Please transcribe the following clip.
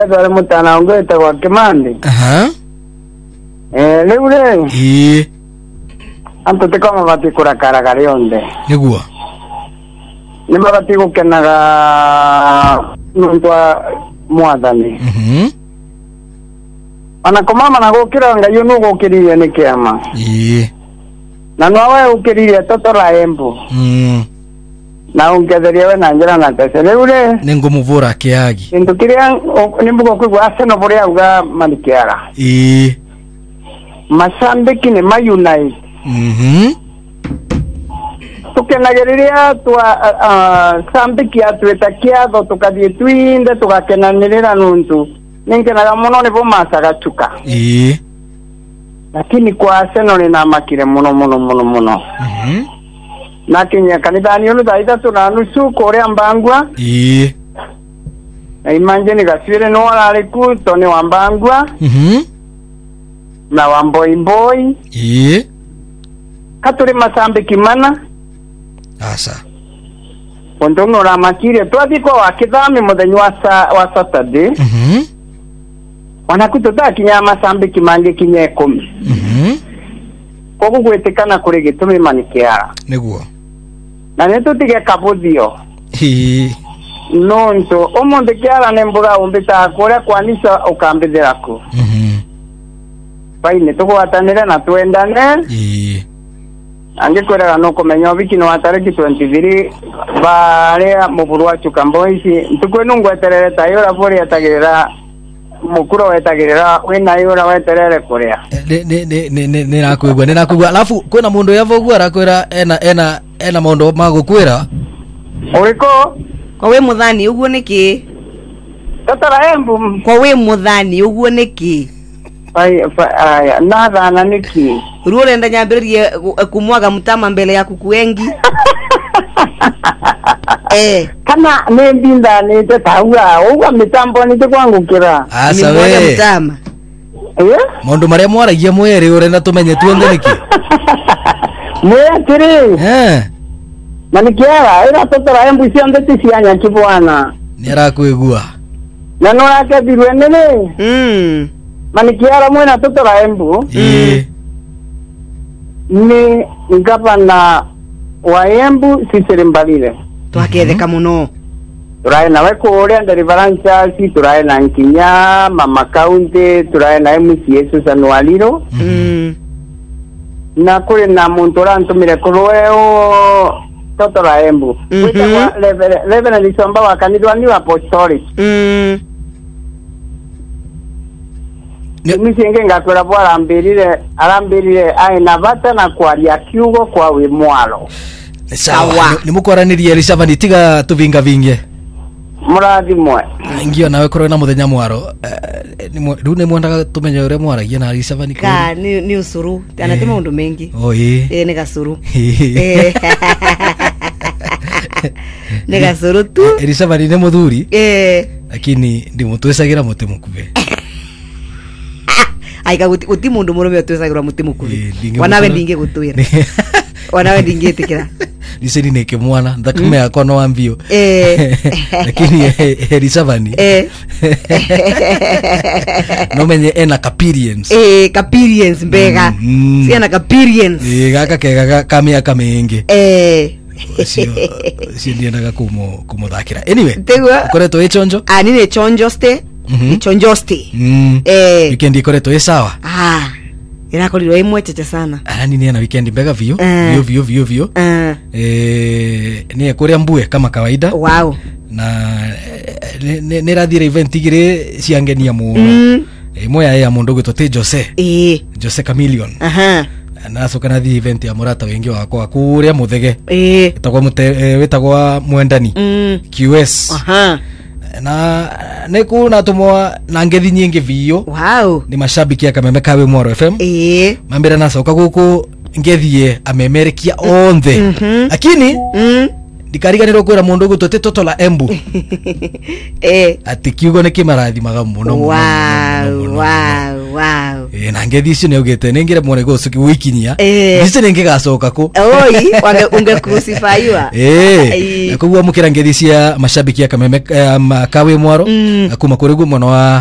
Wale mutana ongeta kwa Kimandi. Leure. Anto te kama bati kura karagari onde. Niguo. Nimba bati kukenaga nuntwa mwathani. Ana komama na gukira ngayo no gukiriye ni kiama. Na nwawe ukiriye totora embu. Na ungetheria we na njira na tese leure ningumuvura kiagi into kiria nimbugo kwigwa Arsenal buri auga manikiara Masambiki ni Unite tukenagiriria twa Sambiki atweta kiatho tukathie twinde tugakenanirira nuntu ningenaga muno ni bo masagachuka lakini kwa Arsenal na makire muno na kinya kanithani onu thaitha tunanusu kuria mbangwa na imanje ni gasire no arariku toni wa mbangwa na wa mboimboi katuri Masambiki mana asa ondongo la makire twathiko wa kithami muthenya wa Saturday wanakututa kinya Masambiki mange kinya 10 kogu gwetekana kuri gitumi manikiara niguo na neto tige kabuthio nonto omonde kiara nembura umbita kore kwanisha ukambithira ku paine tugwatanire na twendane angikorera no kumenya wiki no atariki 23 bare muburu wa Chukamboisi ntukwenu ngweterere tayora bori atagirira mukuro wetagirira wina yora weterere kuria ne nakuigwa alafu kwina mundu yavogwa arakwira ena mundu magukwira uriko kwa we muthani uguo niki tatara embu kwa we muthani uguo niki aya nathana niki ruore nda nyambiririe kumwaga mutama mbele ya kuku wengi kana nembinda ni tataua uga mitambo ni kwangukira asa we mutama mundu maria mwaragia mwere urenda tumenye tuonde niki mwetiri manikiara ira totara embu cionde ticianya kibwana ni arakwigua na no yake dirwe nene manikiara mwena totara embu ni gavana wa Embu Cicely Mbalile twaketheka muno turae nawe kuria Deliverance si turae na Nkinya Mama County turae na MCA Susan Waliro na kuri na muntu rantumire kurweo totora Embu wita level ni somba wa kanithwa ni apostolic mimi singe ngakwera bwa arambirire aina bata na kwaria kiugo kwa we mwalo sawa ni mukoranirie rishavani tiga tuvinga vinge murathi mwe ngio nawe korwe na muthenya mwaro riu ni mwendaga tumenye ure mwaragia na rishavani ka ni usuru anatema undu mengi ni gasuru ni gasuru tu rishavani ni muthuri lakini ndi mutwesagira muti mukuve aika guti mundu murume atwesagira muti mukuve wanawe ndinge gutwira wanawe ndinge tikira niseri neke mwana ndakume yako no ambio lakini rishavani no menye ena experience mbega si ena experience gaka kega kamia kamenge si ndiendaga kumuthakira anyway koreto echonjo nine chonjo ste chonjo ste weekend ikoreto sawa irakorirwo imwecheche sana nini ana weekend mbega vio ni kuria mbue kama kawaida wow na nirathire event igire ciangenia muno imwe ya mundu gwitwo Jose Chameleon na sokana thi event ya murata wengi wakwa kuria muthege itagwa witagwa mwendani QS na neku na tumwa na ngethi nyingi vio wow ni mashabiki ya Kameme Kawe Mwaro FM mambira na soka guku ngethie amemerekia onthe lakini ndikariganirwo kwira mundu gutote toto la Embu ati kiugo ne kimarathi magamu muno wow na ngethi icio neugite ningire mwone go suki wikinyia icio ningigacoka ku oi unge crucifyiwa kugua mukira ngethi cia mashabiki ya Kameme kawe mwaro kuma kuri gumwana wa